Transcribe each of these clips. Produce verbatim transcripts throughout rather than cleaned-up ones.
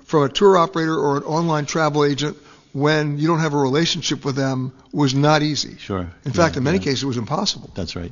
from a tour operator or an online travel agent when you don't have a relationship with them was not easy. Sure. In fact, yeah, in many yeah. cases, it was impossible. That's right.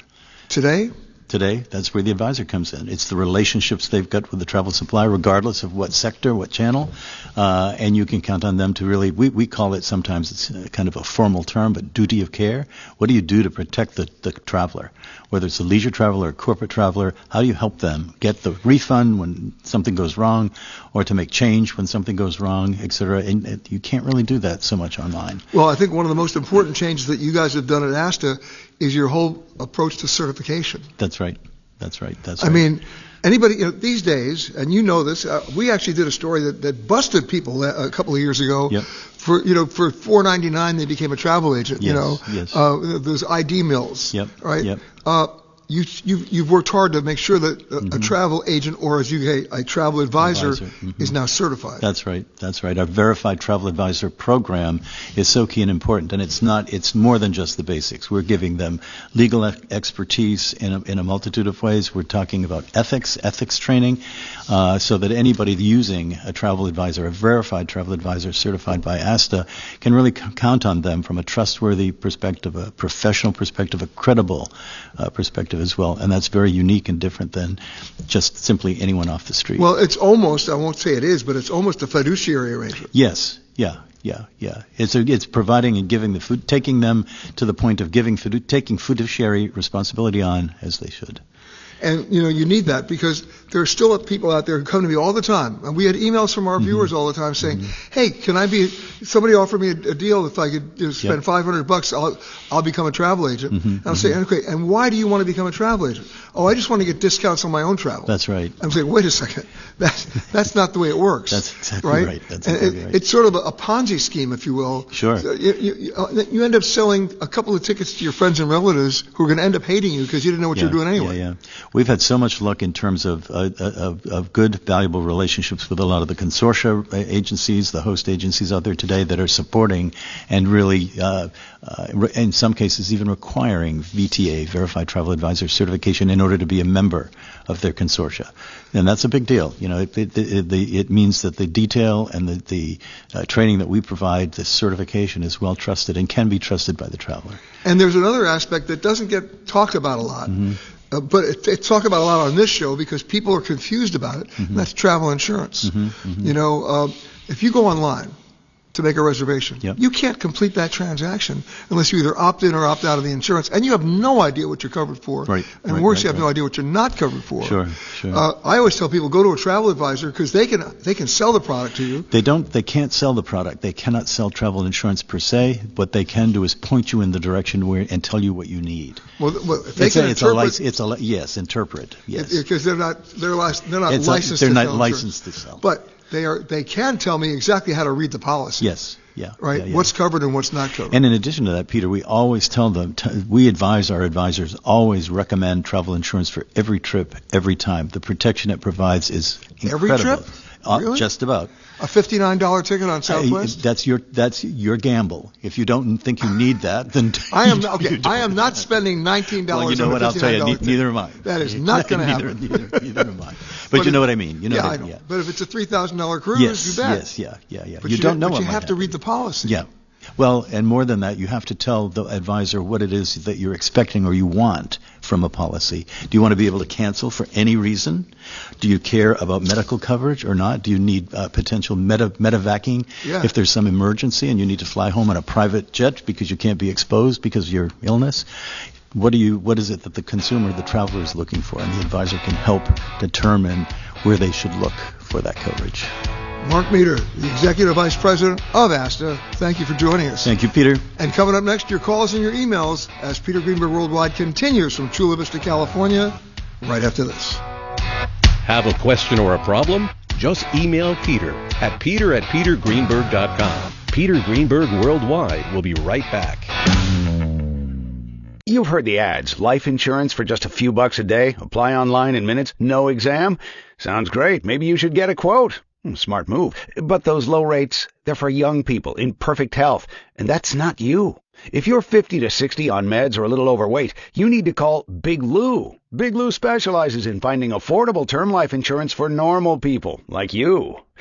Today? Today, that's where the advisor comes in. It's the relationships they've got with the travel supplier, regardless of what sector, what channel, uh, and you can count on them to really, we, we call it sometimes, it's a kind of a formal term, but duty of care. What do you do to protect the, the traveler? Whether it's a leisure traveler or a corporate traveler, how do you help them get the refund when something goes wrong, or to make change when something goes wrong, et cetera? And uh, you can't really do that so much online. Well, I think one of the most important changes that you guys have done at ASTA is your whole approach to certification. That's right. That's right. That's I right. mean, anybody, you know, these days, and you know this, uh, we actually did a story that, that busted people a couple of years ago. Yep. For, you know, for four ninety-nine they became a travel agent. Yes, you know, yes. uh, those I D mills. Yep. Right. Yep. Uh, you, you've, you've worked hard to make sure that a, Mm-hmm. a travel agent, or as you say, a travel advisor, Advisor, mm-hmm. is now certified. That's right. That's right. Our Verified Travel Advisor program is so key and important, and it's not. It's more than just the basics. We're giving them legal e- expertise in a, in a multitude of ways. We're talking about ethics, ethics training, uh, so that anybody using a travel advisor, a verified travel advisor certified by ASTA, can really c- count on them from a trustworthy perspective, a professional perspective, a credible uh, perspective as well. And that's very unique and different than just simply anyone off the street. Well, it's almost, I won't say it is, but it's almost a fiduciary arrangement. Yes. Yeah. Yeah. Yeah. It's a, it's providing and giving the food, taking them to the point of giving fidu- taking fiduciary responsibility on as they should. And, you know, you need that because there are still people out there who come to me all the time. And we had emails from our Mm-hmm. viewers all the time saying, Mm-hmm. hey, can I be, somebody offered me a, a deal if I could you know, spend Yep. five hundred bucks, I'll, I'll become a travel agent. Mm-hmm. And I'll say, okay, and why do you want to become a travel agent? Oh, I just want to get discounts on my own travel. That's right. I'm saying, wait a second. That's, that's not the way it works. That's exactly right. right. That's And exactly it, right. It's sort of a, a Ponzi scheme, if you will. Sure. So you, you, you, you end up selling a couple of tickets to your friends and relatives who are going to end up hating you because you didn't know what yeah, you were doing anyway. Yeah, yeah. We've had so much luck in terms of, uh, of of good, valuable relationships with a lot of the consortia agencies, the host agencies out there today that are supporting and really, uh, uh, in some cases, even requiring V T A, Verified Travel Advisor certification, in order to be a member of their consortia. And that's a big deal. You know, it, it, it, the, it means that the detail and the, the uh, training that we provide, the certification, is well trusted and can be trusted by the traveler. And there's another aspect that doesn't get talked about a lot, Mm-hmm. uh, but it, it's talked about a lot on this show because people are confused about it. Mm-hmm. And that's travel insurance. Mm-hmm, mm-hmm. You know, uh, if you go online to make a reservation, Yep. you can't complete that transaction unless you either opt in or opt out of the insurance, and you have no idea what you're covered for. Right, And right, worse, right, you have right. no idea what you're not covered for. Sure, sure. Uh, I always tell people go to a travel advisor because they can they can sell the product to you. They don't. They can't sell the product. They cannot sell travel insurance per se. What they can do is point you in the direction where and tell you what you need. Well, well if they It's can a, it's a, interpret, lic- it's a li- yes, interpret. Yes, because they're not they're lic- they're not It's a- licensed. they're to not sell licensed insurance. to sell. But they are. They can tell me exactly how to read the policy. yes, yeah, Right. yeah, yeah. What's covered and what's not covered. And in addition to that, Peter, we always tell them, t- we advise our advisors, always recommend travel insurance for every trip, every time. The protection it provides is Every incredible. trip? Uh, Really? Just about. A fifty-nine dollars ticket on Uh, Southwest. that's your that's your gamble. If you don't think you need that, then I am you okay. don't. I am not spending nineteen dollars. Well, you know on a what? I'll tell you. fifty-nine dollars Ne- neither ticket. am I. That is not going to Neither- happen. Neither, neither am I. But, But you it- know what I mean. You know. yeah, what I I know. mean, yeah. But if it's a three thousand dollars cruise, Yes. you bet. Yes. Yeah. Yeah. Yeah. But you, don't know. But what you might have to happen. read the policy. Yeah. Well, and more than that, you have to tell the advisor what it is that you're expecting or you want from a policy. Do you want to be able to cancel for any reason? Do you care about medical coverage or not? Do you need uh, potential meta medevacing Yeah. if there's some emergency and you need to fly home on a private jet because you can't be exposed because of your illness? What do you? What is it that the consumer, the traveler, is looking for? And the advisor can help determine where they should look for that coverage. Mark Meter, the Executive Vice President of ASTA, thank you for joining us. Thank you, Peter. And coming up next, your calls and your emails as Peter Greenberg Worldwide continues from Chula Vista, California, right after this. Have a question or a problem? Just email Peter at peter at peter greenberg dot com. Peter Greenberg Worldwide will be right back. You've heard the ads. Life insurance for just a few bucks a day. Apply online in minutes. No exam. Sounds great. Maybe you should get a quote. Hmm, Smart move. But those low rates, they're for young people in perfect health. And that's not you. If you're fifty to sixty on meds or a little overweight, you need to call Big Lou. Big Lou specializes in finding affordable term life insurance for normal people like you.